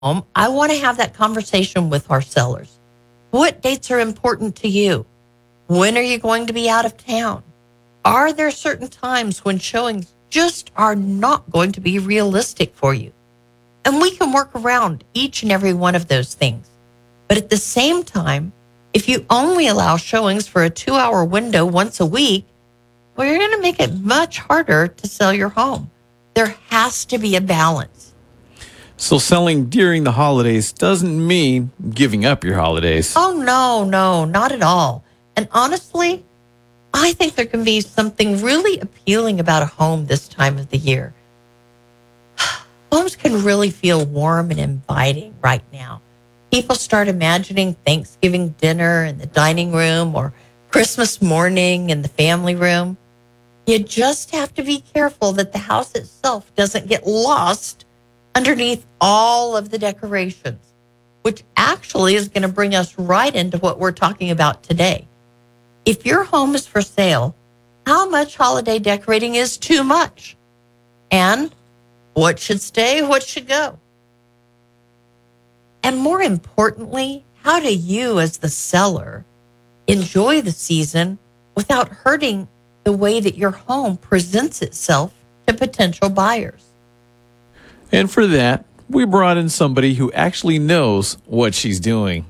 home, I want to have that conversation with our sellers. What dates are important to you? When are you going to be out of town? Are there certain times when showings just are not going to be realistic for you? And we can work around each and every one of those things. But at the same time, if you only allow showings for a 2-hour window once a week, well, you're going to make it much harder to sell your home. There has to be a balance. So selling during the holidays doesn't mean giving up your holidays. Oh, no, not at all. And honestly, I think there can be something really appealing about a home this time of the year. Homes can really feel warm and inviting right now. People start imagining Thanksgiving dinner in the dining room or Christmas morning in the family room. You just have to be careful that the house itself doesn't get lost underneath all of the decorations, which actually is going to bring us right into what we're talking about today. If your home is for sale, how much holiday decorating is too much? And what should stay, what should go? And more importantly, how do you as the seller enjoy the season without hurting the way that your home presents itself to potential buyers? And for that, we brought in somebody who actually knows what she's doing.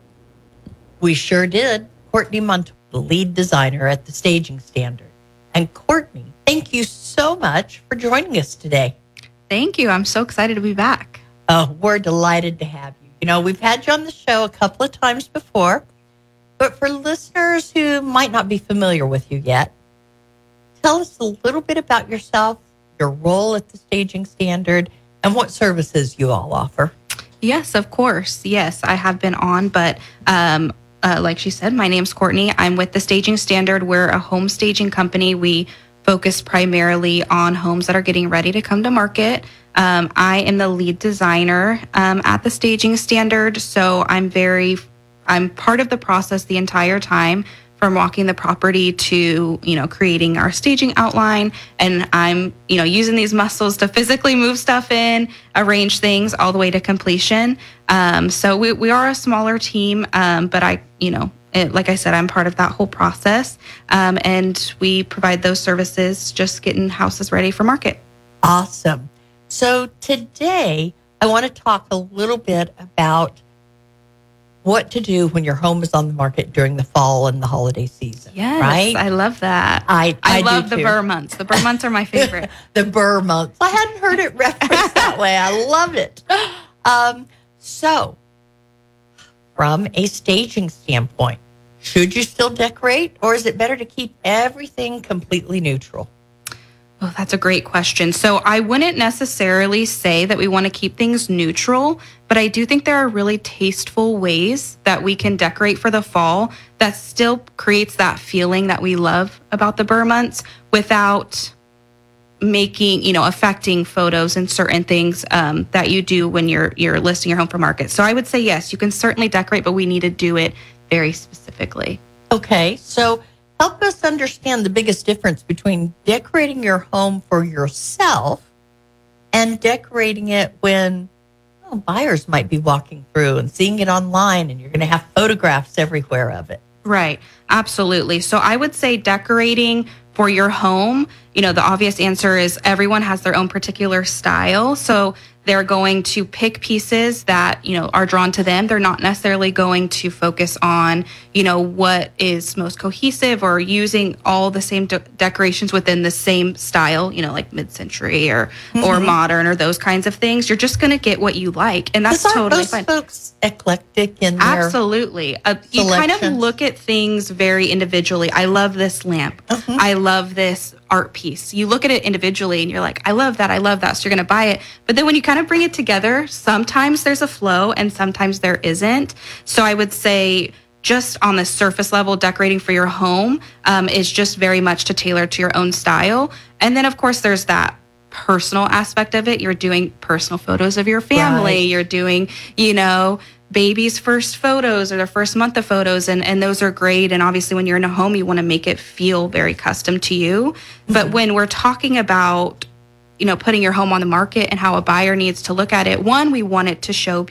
We sure did. Courtney Montoya, the lead designer at the Staging Standard. And Courtney, thank you so much for joining us today. Thank you. I'm so excited to be back. Oh, we're delighted to have you. You know, we've had you on the show a couple of times before, but for listeners who might not be familiar with you yet, tell us a little bit about yourself, your role at the Staging Standard, and what services you all offer. Yes, of course. Yes, I have been on, but like she said, my name's Courtney. I'm with the Staging Standard. We're a home staging company. We focus primarily on homes that are getting ready to come to market. I am the lead designer at the Staging Standard, so I'm part of the process the entire time, from walking the property to, creating our staging outline. And I'm, using these muscles to physically move stuff in, arrange things all the way to completion. So we are a smaller team, but like I said, I'm part of that whole process. And we provide those services, just getting houses ready for market. Awesome. So today I want to talk a little bit about what to do when your home is on the market during the fall and the holiday season. Yes, right? I love that. I love do the too. Burr months. The Burr months are my favorite. The Burr months. I hadn't heard it referenced that way. I love it. So, from a staging standpoint, should you still decorate, or is it better to keep everything completely neutral? Oh, that's a great question. So I wouldn't necessarily say that we want to keep things neutral, but I do think there are really tasteful ways that we can decorate for the fall that still creates that feeling that we love about the Burr months without making, affecting photos and certain things that you do when you're listing your home for market. So I would say, yes, you can certainly decorate, but we need to do it very specifically. Okay, so help us understand the biggest difference between decorating your home for yourself and decorating it when buyers might be walking through and seeing it online, and you're going to have photographs everywhere of it. Right. Absolutely. So I would say decorating for your home, the obvious answer is everyone has their own particular style. So they're going to pick pieces that, are drawn to them. They're not necessarily going to focus on, what is most cohesive or using all the same decorations within the same style, like mid-century or modern or those kinds of things. You're just going to get what you like. And that's totally fine. Folks eclectic in their Absolutely. You kind of look at things very individually. I love this lamp. I love this art piece. You look at it individually and you're like, I love that. So you're going to buy it. But then when you kind of bring it together, sometimes there's a flow and sometimes there isn't. So I would say just on the surface level, decorating for your home is just very much to tailor to your own style. And then of course there's that personal aspect of it. You're doing personal photos of your family. Right. You're doing, baby's first photos or their first month of photos. And those are great. And obviously when you're in a home, you want to make it feel very custom to you. But when we're talking about, putting your home on the market and how a buyer needs to look at it. One, we want it to show